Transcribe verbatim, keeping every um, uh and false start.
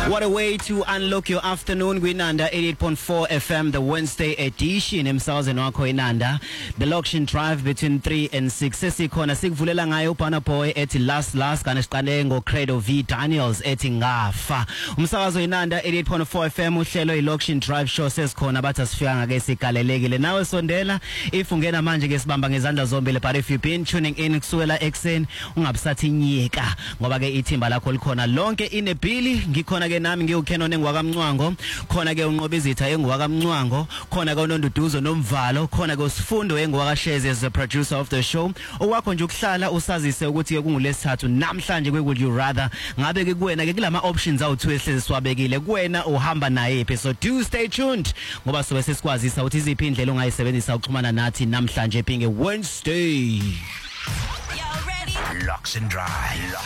What a way to unlock your afternoon. Gwinanda eighty-eight point four F M, the Wednesday edition. Emsazweni wakho Inanda. The Loction Drive between three and six. Sesikhona sikuvulela ngayo upana boy ethi last last kana siqale ngo Credo V Daniels ethi ngafa. Umsakazo Inanda eighty-eight point four F M uhlelo iLoction Drive show sesikhona bathi asifika ngake sigalelekile. Nawe sondela if ungena manje ke sibamba ngezandla zombili, but if you've been tuning in kusukela ekseni ungabisathi nyika ngoba ke ithimba lakho likhona lonke inebhili. Ngikhona ke nami ngiuKenon engwakamncwango, khona ke unqobizitha engwakamncwango, khona ke uNonduduzo nomvalo, khona ke uSifundo engwakasheze as the producer of the show. Owakho nje ukuhlala usazise ukuthi ke kungulesithathu namhlanje kwe would you rather ngabe ke kuwena ke kulama options awu-two ehlezi siwabekile, kuwena uhamba naye phe. So do stay tuned ngoba sobe sesikwazisa ukuthi iziphi indlela ongayisebenzisa ukuxhumana nathi namhlanje being a Wednesday. Y'all ready? Locks and Drive.